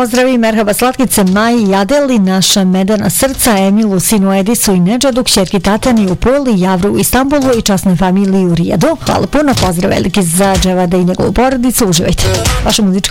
pozdravi, merhaba slatkice Maji Jadeli, naša medena srca, Emilu, sinu Edisu i Nedžadu, kćerki Tatjani u Poli, Javru u Istanbulu i časnoj familiji u Rijedu. Hvala puno, pozdrav veliki za Dževada i njegovu porodicu, uživajte. Vaša muzička